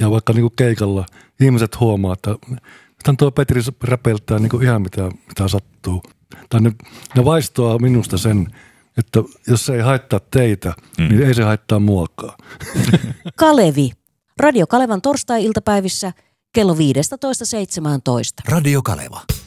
ja vaikka niin kuin keikalla ihmiset huomaa, että tuo Petri räpeltää niin kuin ihan mitä sattuu. Tai ne vaistoaa minusta sen, että jos se ei haittaa teitä, niin ei se haittaa muakaan. Kalevi. Radio Kalevan torstai-iltapäivissä kello 15.17. Radio Kaleva.